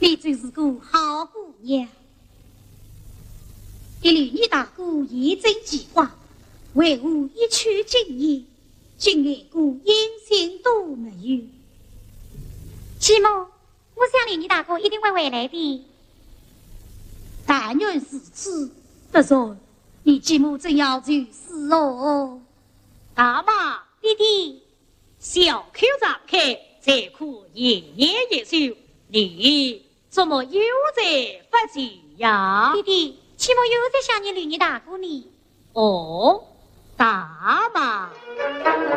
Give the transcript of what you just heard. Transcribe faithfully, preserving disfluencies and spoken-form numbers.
你真是个好姑娘。一吕女大哥言真计划，为吾一曲经验，竟爱姑音信都没有。 继母，我想吕女大哥一定会回来的。 但愿如此。不然，你继母怎要去死哦？ 大妈， 弟弟， 小口张开，才可夜夜一宿。你怎么又在发酒呀？ 弟弟，继母又在想念吕女大哥呢。 哦，大妈。